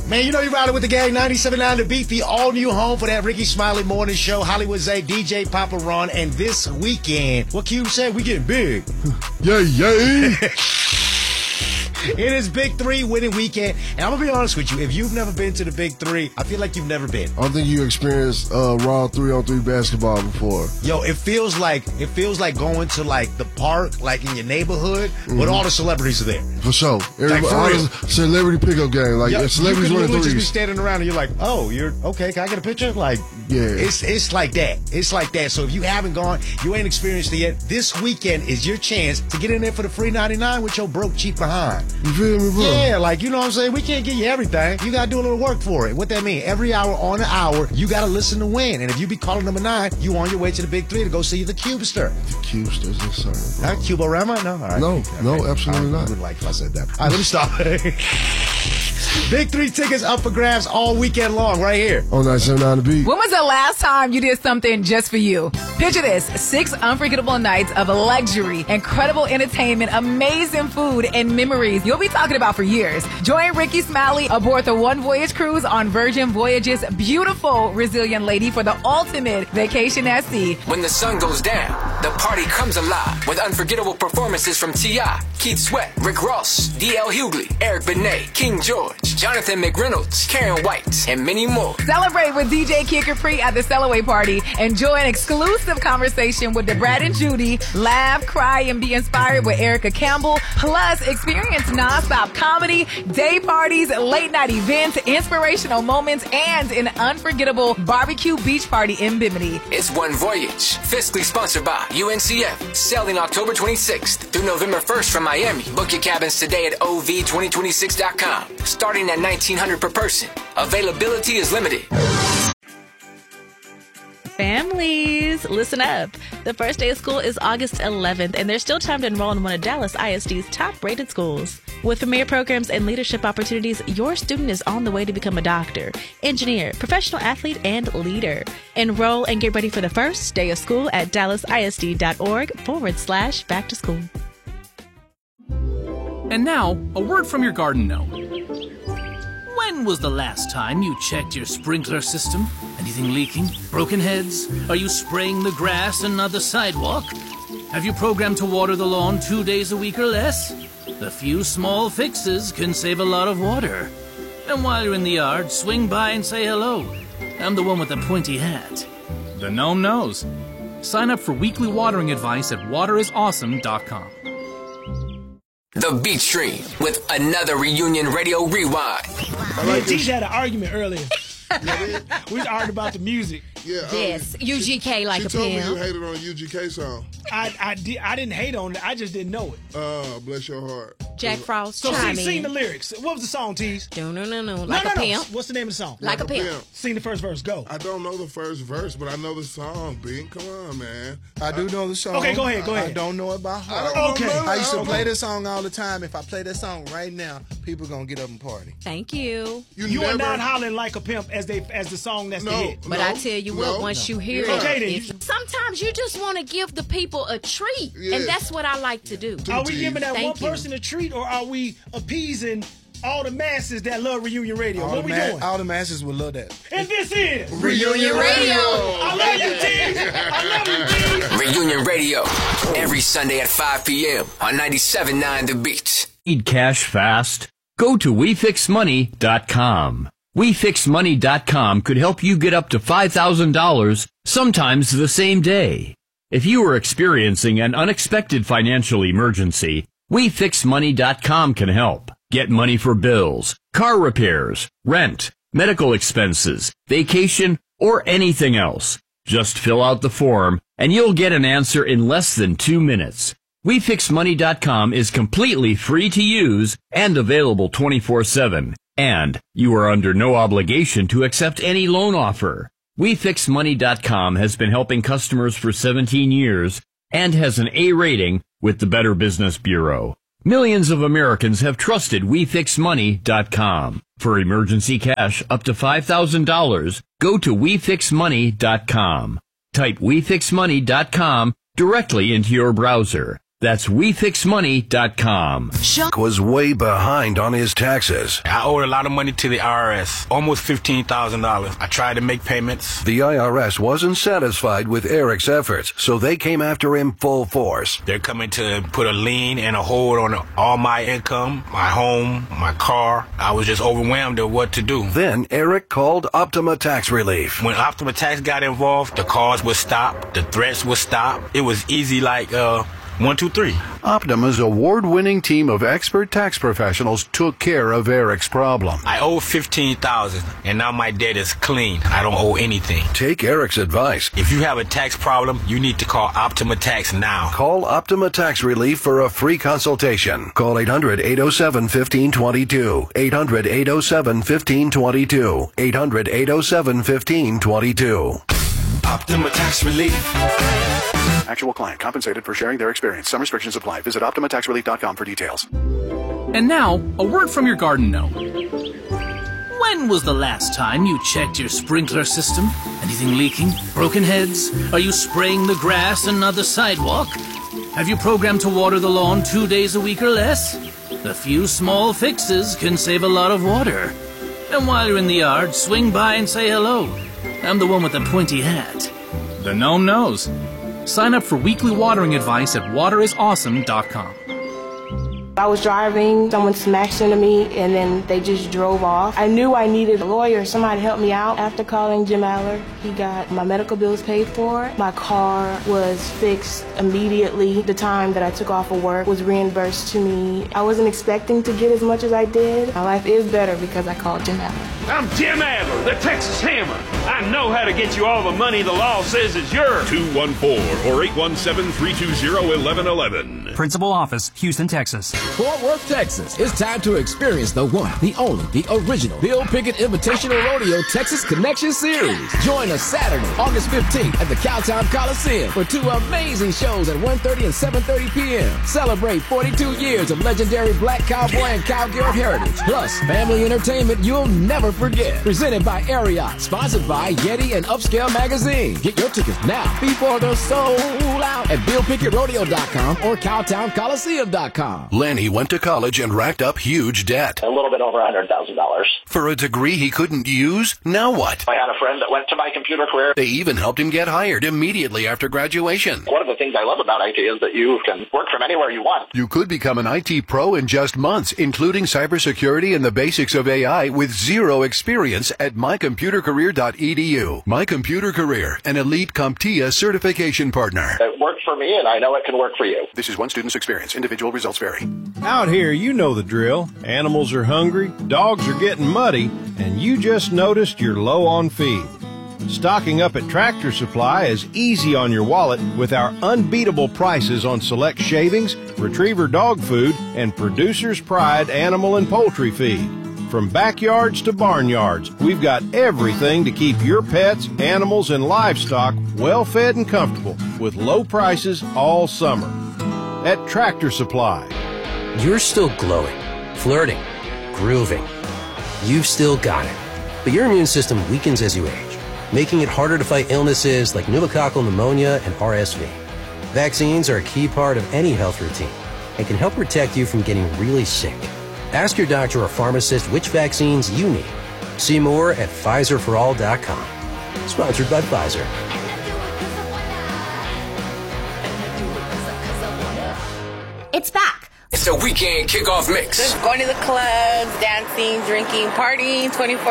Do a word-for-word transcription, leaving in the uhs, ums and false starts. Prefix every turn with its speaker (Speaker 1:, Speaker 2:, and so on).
Speaker 1: Man, you know you're riding with the gang. ninety-seven point nine The Beat, the all-new home for that Ricky Smiley morning show. Hollywood Zay, D J Papa Ron, and this weekend, what Cube said, we getting big.
Speaker 2: Yay, yay.
Speaker 1: It is Big Three winning weekend, and I'm gonna be honest with you. If you've never been to the Big Three, I feel like you've never been.
Speaker 2: I don't think you experienced uh, raw three on three basketball before.
Speaker 1: Yo, it feels like it feels like going to like the park, like in your neighborhood, mm-hmm. but all the celebrities are there.
Speaker 2: For sure, everybody,
Speaker 1: like for
Speaker 2: all the celebrity pickup game, like
Speaker 1: Yo,
Speaker 2: celebrities
Speaker 1: you
Speaker 2: winning
Speaker 1: threes. Just be
Speaker 2: threes.
Speaker 1: standing around and you're like, oh, you're okay. Can I get a picture? Like,
Speaker 2: yeah,
Speaker 1: it's it's like that. It's like that. So if you haven't gone, you ain't experienced it yet. This weekend is your chance to get in there for the free ninety-nine with your broke cheap behind.
Speaker 2: You feel me, bro?
Speaker 1: Yeah, like, you know what I'm saying? We can't give you everything. You got to do a little work for it. What that mean? Every hour on the hour, you got to listen to win. And if you be calling number nine, you on your way to the Big Three to go see the Cubester.
Speaker 2: The Cubester's insane, bro.
Speaker 1: Not Cuborama? No? All right.
Speaker 2: No,
Speaker 1: okay.
Speaker 2: no, absolutely
Speaker 1: I
Speaker 2: not.
Speaker 1: I wouldn't like if I said that. All right, let me stop. Big Three tickets up for grabs all weekend long right here.
Speaker 2: On ninety-seven point nine The Beat.
Speaker 3: When was the last time you did something just for you? Picture this. Six unforgettable nights of luxury, incredible entertainment, amazing food, and memories you'll be talking about for years. Join Ricky Smiley aboard the One Voyage cruise on Virgin Voyages' beautiful Resilient Lady for the ultimate vacation at sea.
Speaker 4: When the sun goes down, the party comes alive with unforgettable performances from T I, Keith Sweat, Rick Ross, D L Hughley, Eric Benet, King George, Jonathan McReynolds, Karen White, and many more.
Speaker 3: Celebrate with D J Kid Capri at the Cellaway Party. Enjoy an exclusive conversation with the Brad and Judy. Laugh, cry, and be inspired with Erica Campbell. Plus, experience nonstop comedy, day parties, late night events, inspirational moments, and an unforgettable barbecue beach party in Bimini.
Speaker 4: It's One Voyage, fiscally sponsored by U N C F. Sailing October twenty-sixth through November first from Miami. Book your cabins today at O V twenty twenty-six dot com. Starting at nineteen hundred dollars per person. Availability is limited.
Speaker 5: Families, listen up. The first day of school is August eleventh, and there's still time to enroll in one of Dallas I S D's top-rated schools. With premier programs and leadership opportunities, your student is on the way to become a doctor, engineer, professional athlete, and leader. Enroll and get ready for the first day of school at dallasisd.org forward slash back to school.
Speaker 6: And now, a word from your garden gnome. When was the last time you checked your sprinkler system? Anything leaking? Broken heads? Are you spraying the grass and not the sidewalk? Have you programmed to water the lawn two days a week or less? A few small fixes can save a lot of water. And while you're in the yard, swing by and say hello. I'm the one with the pointy hat. The gnome knows. Sign up for weekly watering advice at water is awesome dot com.
Speaker 4: The Beat Stream with another Reunion Radio Rewind.
Speaker 7: Me and Teach had an argument earlier. We was arguing about the music.
Speaker 8: Yeah.
Speaker 3: Yes,
Speaker 8: um,
Speaker 3: U G K like
Speaker 8: she
Speaker 3: a
Speaker 8: told me
Speaker 3: pimp.
Speaker 8: you hated on a U G K song.
Speaker 7: I I, did, I didn't hate on it. I just didn't know it.
Speaker 8: Oh, bless your heart.
Speaker 3: Jack Frost,
Speaker 7: So
Speaker 3: chime
Speaker 7: sing,
Speaker 3: in.
Speaker 7: sing the lyrics. What was the song, Tease?
Speaker 3: No, no, no, no. Like
Speaker 7: no,
Speaker 3: a
Speaker 7: no,
Speaker 3: pimp.
Speaker 7: No. What's the name of the song?
Speaker 3: Like, like a pimp.
Speaker 8: pimp.
Speaker 7: Sing the first verse. Go.
Speaker 8: I don't know the first verse, but I know the song, B. Come on, man.
Speaker 9: I do know the song.
Speaker 7: Okay, go ahead, go ahead.
Speaker 9: I don't know it by heart.
Speaker 8: I don't
Speaker 7: Okay.
Speaker 8: know
Speaker 9: I used to
Speaker 8: okay.
Speaker 9: play this song all the time. If I play this song right now, people gonna get up and party.
Speaker 3: Thank you.
Speaker 8: You,
Speaker 7: You
Speaker 8: never,
Speaker 7: are not hollering like a pimp as they as the song that's
Speaker 8: No.
Speaker 7: the hit.
Speaker 3: But
Speaker 8: No,
Speaker 3: I tell you
Speaker 8: no,
Speaker 3: what, once
Speaker 8: no.
Speaker 3: you hear
Speaker 8: Yeah.
Speaker 3: it,
Speaker 7: Okay, then.
Speaker 3: if- sometimes you just want to give the people a treat,
Speaker 8: Yes.
Speaker 3: and that's what I like to do.
Speaker 7: Are we
Speaker 8: Tease.
Speaker 7: giving that
Speaker 3: Thank
Speaker 7: one
Speaker 3: you.
Speaker 7: person a treat, or are we appeasing all the masses that love Reunion Radio?
Speaker 9: All,
Speaker 7: what
Speaker 9: the
Speaker 7: we
Speaker 9: ma-
Speaker 7: doing?
Speaker 9: all the masses would love that.
Speaker 7: And this is
Speaker 8: Reunion Radio.
Speaker 7: I love you, Tease. I love you, Tease.
Speaker 4: Reunion Radio. Every Sunday at five p.m. on ninety-seven point nine The Beat.
Speaker 10: Need cash fast? Go to we fix money dot com. we fix money dot com could help you get up to five thousand dollars, sometimes the same day. If you are experiencing an unexpected financial emergency, we fix money dot com can help. Get money for bills, car repairs, rent, medical expenses, vacation, or anything else. Just fill out the form, and you'll get an answer in less than two minutes. we fix money dot com is completely free to use and available twenty-four seven. And you are under no obligation to accept any loan offer. we fix money dot com has been helping customers for seventeen years and has an A rating with the Better Business Bureau. Millions of Americans have trusted we fix money dot com. For emergency cash up to five thousand dollars, go to we fix money dot com. Type we fix money dot com directly into your browser. That's we fix money dot com.
Speaker 11: Chuck was way behind on his taxes.
Speaker 12: I owed a lot of money to the I R S, almost fifteen thousand dollars. I tried to make payments.
Speaker 11: The I R S wasn't satisfied with Eric's efforts, so they came after him full force.
Speaker 12: They're coming to put a lien and a hold on all my income, my home, my car. I was just overwhelmed at what to do.
Speaker 11: Then Eric called Optima Tax Relief.
Speaker 12: When Optima Tax got involved, the calls would stop, the threats would stop. It was easy like, uh... One, two, three.
Speaker 11: Optima's award-winning team of expert tax professionals took care of Eric's problem.
Speaker 12: I owe fifteen thousand dollars, and now my debt is clean. I don't owe anything.
Speaker 11: Take Eric's advice.
Speaker 12: If you have a tax problem, you need to call Optima Tax now.
Speaker 11: Call Optima Tax Relief for a free consultation. Call eight hundred, eight oh seven, one five two two. eight hundred, eight oh seven, one five two two. eight hundred, eight oh seven, one five two two.
Speaker 12: Optima Tax Relief.
Speaker 13: Actual client compensated for sharing their experience. Some restrictions apply. Visit optima tax relief dot com for details.
Speaker 6: And now, a word from your garden gnome. When was the last time you checked your sprinkler system? Anything leaking? Broken heads? Are you spraying the grass and not the sidewalk? Have you programmed to water the lawn two days a week or less? A few small fixes can save a lot of water. And while you're in the yard, swing by and say hello. I'm the one with the pointy hat. The gnome knows. Sign up for weekly watering advice at water is awesome dot com.
Speaker 14: I was driving, someone smashed into me, and then they just drove off. I knew I needed a lawyer, somebody to help me out. After calling Jim Aller, he got my medical bills paid for. My car was fixed immediately. The time that I took off of work was reimbursed to me. I wasn't expecting to get as much as I did. My life is better because I called Jim Aller.
Speaker 15: I'm Jim Adler, the Texas Hammer. I know how to get you all the money the law says is yours.
Speaker 16: two one four or eight one seven, three two zero, one one one one.
Speaker 17: Principal office, Houston, Texas.
Speaker 18: Fort Worth, Texas. It's time to experience the one, the only, the original Bill Pickett Invitational Rodeo Texas Connection Series. Join us Saturday, August fifteenth at the Cowtown Coliseum for two amazing shows at one thirty and seven thirty p.m. Celebrate forty-two years of legendary black cowboy and cowgirl heritage. Plus, family entertainment you'll never forget. Presented by Ariat, sponsored by Yeti and Upscale Magazine. Get your tickets now before they're sold out at bill pickett rodeo dot com or cowtown coliseum dot com.
Speaker 11: Lenny went to college and racked up huge debt.
Speaker 19: A little bit over one hundred thousand dollars.
Speaker 11: For a degree he couldn't use? Now what?
Speaker 19: I had a friend that went to my computer career.
Speaker 11: They even helped him get hired immediately after graduation.
Speaker 19: One of the things I love about I T is that you can work from anywhere you want.
Speaker 11: You could become an I T pro in just months, including cybersecurity and the basics of A I with zero experience at my computer career dot e d u. My Computer Career, an elite CompTIA certification partner.
Speaker 19: It worked for me, and I know it can work for you.
Speaker 13: This is one student's experience. Individual results vary.
Speaker 20: Out here, you know the drill. Animals are hungry, dogs are getting muddy, and you just noticed you're low on feed. Stocking up at Tractor Supply is easy on your wallet with our unbeatable prices on select shavings, retriever dog food, and Producer's Pride animal and poultry feed. From backyards to barnyards, we've got everything to keep your pets, animals, and livestock well fed and comfortable with low prices all summer. At Tractor Supply.
Speaker 21: You're still glowing, flirting, grooving. You've still got it. But your immune system weakens as you age, making it harder to fight illnesses like pneumococcal pneumonia and R S V. Vaccines are a key part of any health routine and can help protect you from getting really sick. Ask your doctor or pharmacist which vaccines you need. See more at Pfizer for all dot com. Sponsored by Pfizer.
Speaker 22: It's back.
Speaker 4: It's a weekend kickoff mix.
Speaker 23: Just going to the clubs, dancing, drinking, partying, twenty-four